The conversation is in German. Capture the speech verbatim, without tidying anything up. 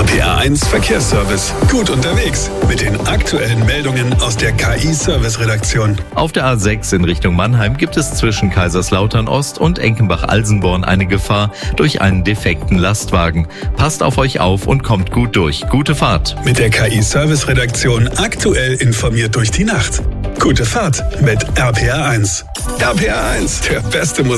P R eins Verkehrsservice. Gut unterwegs mit den aktuellen Meldungen aus der K I-Service-Redaktion. Auf der A sechs in Richtung Mannheim gibt es zwischen Kaiserslautern Ost und Enkenbach-Alsenborn eine Gefahr durch einen defekten Lastwagen. Passt auf euch auf und kommt gut durch. Gute Fahrt. Mit der K I-Service-Redaktion aktuell informiert durch die Nacht. Gute Fahrt mit R P R eins. R P R eins, der beste Musik.